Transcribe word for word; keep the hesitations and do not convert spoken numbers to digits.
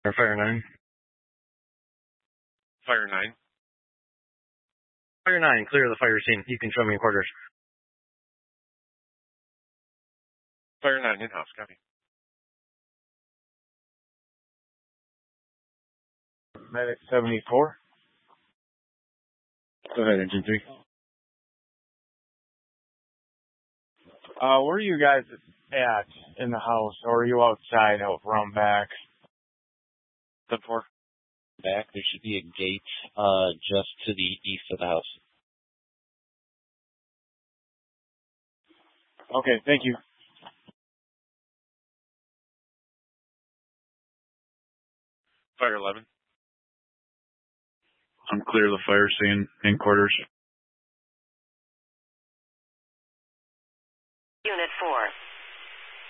Or Fire nine. Fire nine. Fire nine, clear the fire scene. You can show me in quarters. Fire nine, in-house, copy. Medic seventy-four. Go ahead, engine three. Uh, where are you guys at in the house, or are you outside out around back? ten four. Back, there should be a gate uh, just to the east of the house. Okay, thank you. Fire eleven. Unclear the fire scene in quarters. Unit four,